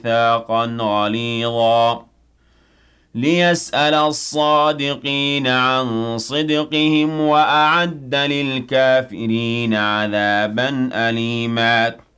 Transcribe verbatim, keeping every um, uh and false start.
مِيثَاقًا غَلِيظًا لِيَسْأَلَ الصَّادِقِينَ عَن صِدْقِهِمْ ۚ وَأَعَدَّ لِلْكَافِرِينَ عَذَابًا أَلِيمًا